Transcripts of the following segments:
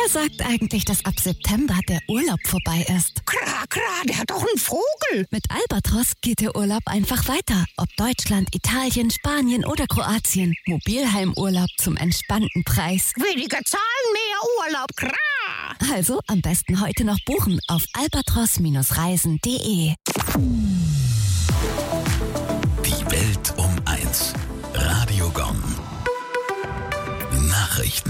Wer sagt eigentlich, dass ab September der Urlaub vorbei ist? Klar, der hat doch einen Vogel. Mit Albatros geht der Urlaub einfach weiter. Ob Deutschland, Italien, Spanien oder Kroatien. Mobilheimurlaub zum entspannten Preis. Weniger Zahlen, mehr Urlaub, klar. Also am besten heute noch buchen auf albatros-reisen.de. Die Welt um 1. Radio Gong. Nachrichten.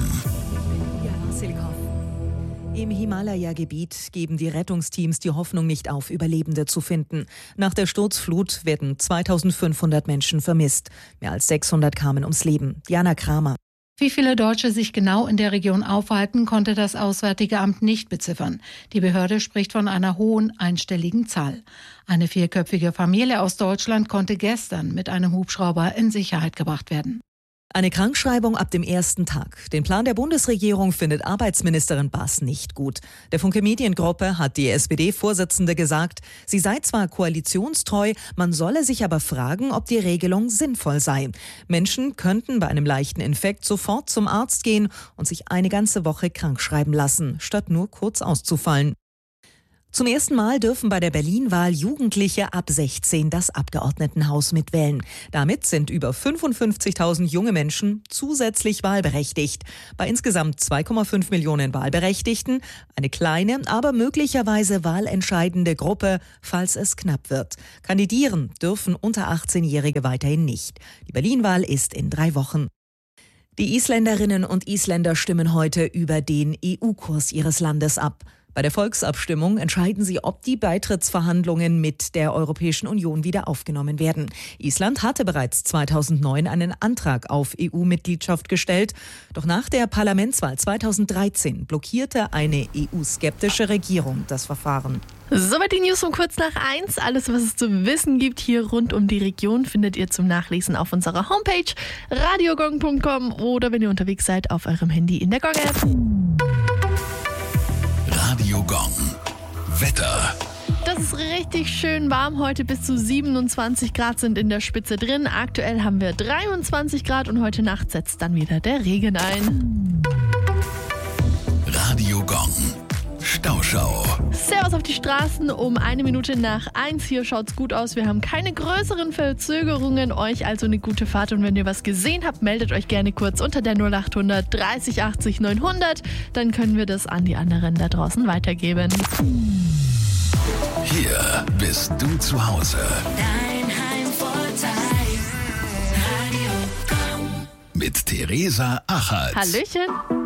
Im Himalaya-Gebiet geben die Rettungsteams die Hoffnung nicht auf, Überlebende zu finden. Nach der Sturzflut werden 2500 Menschen vermisst. Mehr als 600 kamen ums Leben. Diana Kramer. Wie viele Deutsche sich genau in der Region aufhalten, konnte das Auswärtige Amt nicht beziffern. Die Behörde spricht von einer hohen einstelligen Zahl. Eine 4-köpfige Familie aus Deutschland konnte gestern mit einem Hubschrauber in Sicherheit gebracht werden. Eine Krankschreibung ab dem ersten Tag. Den Plan der Bundesregierung findet Arbeitsministerin Bass nicht gut. Der Funke Mediengruppe hat die SPD-Vorsitzende gesagt, sie sei zwar koalitionstreu, man solle sich aber fragen, ob die Regelung sinnvoll sei. Menschen könnten bei einem leichten Infekt sofort zum Arzt gehen und sich eine ganze Woche krankschreiben lassen, statt nur kurz auszufallen. Zum ersten Mal dürfen bei der Berlin-Wahl Jugendliche ab 16 das Abgeordnetenhaus mitwählen. Damit sind über 55.000 junge Menschen zusätzlich wahlberechtigt. Bei insgesamt 2,5 Millionen Wahlberechtigten eine kleine, aber möglicherweise wahlentscheidende Gruppe, falls es knapp wird. Kandidieren dürfen unter 18-Jährige weiterhin nicht. Die Berlin-Wahl ist in 3 Wochen. Die Isländerinnen und Isländer stimmen heute über den EU-Kurs ihres Landes ab. Bei der Volksabstimmung entscheiden sie, ob die Beitrittsverhandlungen mit der Europäischen Union wieder aufgenommen werden. Island hatte bereits 2009 einen Antrag auf EU-Mitgliedschaft gestellt. Doch nach der Parlamentswahl 2013 blockierte eine EU-skeptische Regierung das Verfahren. Soweit die News um kurz nach 1. Alles, was es zu wissen gibt hier rund um die Region, findet ihr zum Nachlesen auf unserer Homepage radiogong.com oder wenn ihr unterwegs seid, auf eurem Handy in der Gong-App. Radio Gong. Wetter. Das ist richtig schön warm heute, bis zu 27 Grad sind in der Spitze drin. Aktuell haben wir 23 Grad und heute Nacht setzt dann wieder der Regen ein. Radio Gong. Stauschau. Servus auf die Straßen um 1:01. Hier schaut's gut aus. Wir haben keine größeren Verzögerungen. Euch also eine gute Fahrt. Und wenn ihr was gesehen habt, meldet euch gerne kurz unter der 0800 30 80 900. Dann können wir das an die anderen da draußen weitergeben. Hier bist du zu Hause. Dein Heimvorteil. Radio Gong. Mit Theresa Achert. Hallöchen.